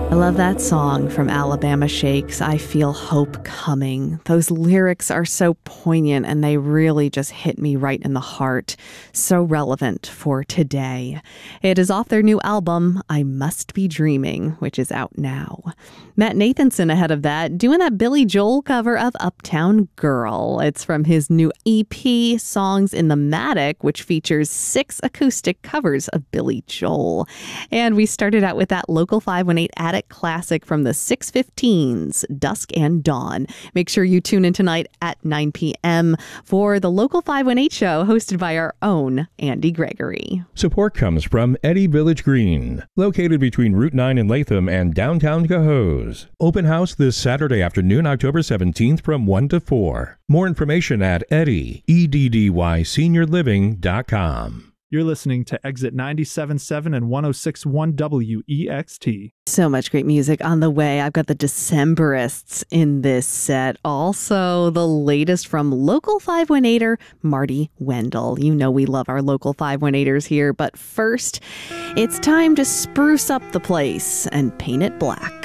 I love that song from Alabama Shakes, I Feel Hope Coming. Those lyrics are so poignant and they really just hit me right in the heart. So relevant for today. It is off their new album, I Must Be Dreaming, which is out now. Matt Nathanson ahead of that, doing that Billy Joel cover of Uptown Girl. It's from his new EP, Songs in the Matic, which features 6 acoustic covers of Billy Joel. And we started out with that Local 518 Attic classic from the 615s, Dusk and Dawn. Make sure you tune in tonight at 9 p.m. for the Local 518 show hosted by our own Andy Gregory. Support comes from Eddie Village Green, located between Route 9 in Latham and downtown Cohoes. Open house this Saturday afternoon, October 17th from 1 to 4. More information at eddySeniorliving.com. You're listening to Exit 97.7 and 106.1 WEXT. So much great music on the way. I've got the Decemberists in this set. Also, the latest from Local 518er, Marty Wendell. You know we love our Local 518ers here, but first, it's time to spruce up the place and paint it black.